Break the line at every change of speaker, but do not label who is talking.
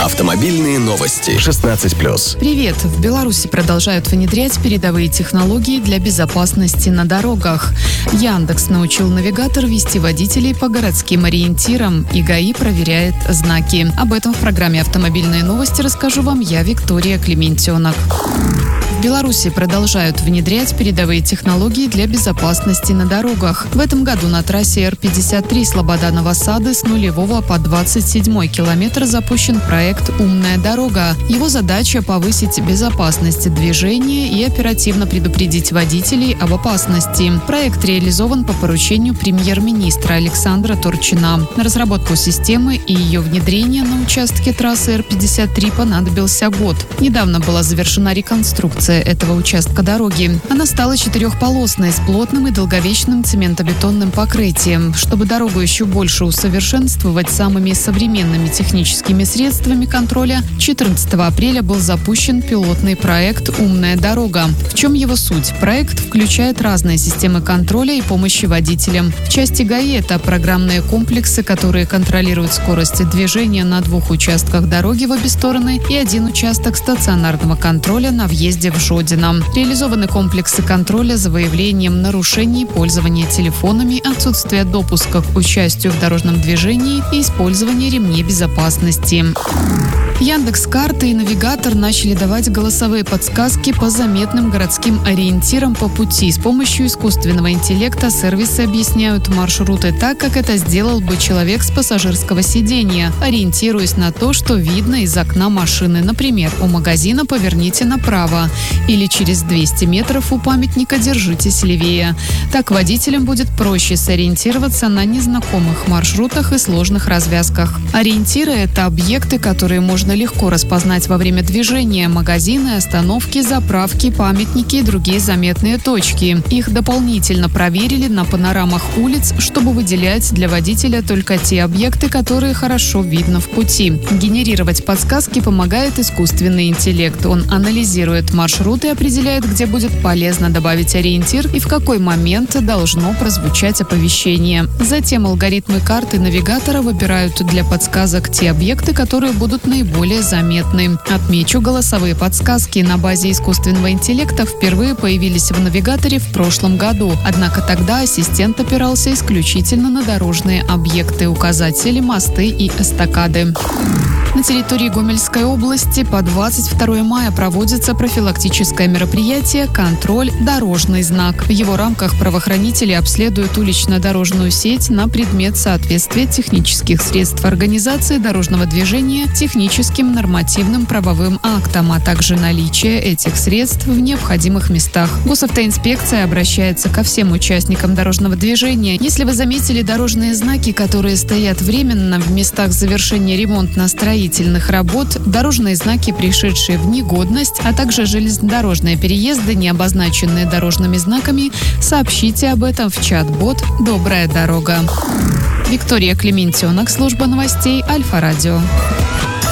Автомобильные новости. 16+.
Привет! В Беларуси продолжают внедрять передовые технологии для безопасности на дорогах. Яндекс научил навигатор вести водителей по городским ориентирам, и ГАИ проверяет знаки. Об этом в программе «Автомобильные новости» расскажу вам я, Виктория Климентьонок. В Беларуси продолжают внедрять передовые технологии для безопасности на дорогах. В этом году на трассе Р-53 Слобода-Новосады с 0 по 27 километр запущен проект «Умная дорога». Его задача – повысить безопасность движения и оперативно предупредить водителей об опасности. Проект реализован по поручению премьер-министра Александра Турчина. На разработку системы и ее внедрение на участке трассы Р-53 понадобился год. Недавно была завершена реконструкция этого участка дороги. Она стала четырехполосной с плотным и долговечным цементобетонным покрытием. Чтобы дорогу еще больше усовершенствовать самыми современными техническими средствами контроля, 14 апреля был запущен пилотный проект «Умная дорога». В чем его суть? Проект включает разные системы контроля и помощи водителям. В части ГАИ это программные комплексы, которые контролируют скорость движения на 2 участках дороги в обе стороны и 1 участок стационарного контроля на въезде в Жодино. Реализованы комплексы контроля за выявлением нарушений пользования телефонами, отсутствия допуска к участию в дорожном движении и использования ремней безопасности. Яндекс.Карты и навигатор начали давать голосовые подсказки по заметным городским ориентирам по пути. С помощью искусственного интеллекта сервисы объясняют маршруты так, как это сделал бы человек с пассажирского сидения, ориентируясь на то, что видно из окна машины. Например, у магазина поверните направо или через 200 метров у памятника держитесь левее. Так водителям будет проще сориентироваться на незнакомых маршрутах и сложных развязках. Ориентиры – это объекты, которые можно легко распознать во время движения: магазины, остановки, заправки, памятники и другие заметные точки. Их дополнительно проверили на панорамах улиц, чтобы выделять для водителя только те объекты, которые хорошо видно в пути. Генерировать подсказки помогает искусственный интеллект. Он анализирует маршрут и определяет, где будет полезно добавить ориентир и в какой момент должно прозвучать оповещение. Затем алгоритмы карты навигатора выбирают для подсказок те объекты, которые будут наиболее заметны. Отмечу, голосовые подсказки на базе искусственного интеллекта впервые появились в навигаторе в прошлом году. Однако тогда ассистент опирался исключительно на дорожные объекты, указатели, мосты и эстакады. На территории Гомельской области по 22 мая проводится профилактическое мероприятие «Контроль. Дорожный знак». В его рамках правоохранители обследуют улично-дорожную сеть на предмет соответствия технических средств организации дорожного движения техническим нормативным правовым актам, а также наличие этих средств в необходимых местах. Госавтоинспекция обращается ко всем участникам дорожного движения. Если вы заметили дорожные знаки, которые стоят временно в местах завершения ремонтно-строительных работ, дорожные знаки, пришедшие в негодность, а также железнодорожные переезды, не обозначенные дорожными знаками, сообщите об этом в чат-бот «Добрая дорога». Виктория Климентьонок, служба новостей Альфа-Радио.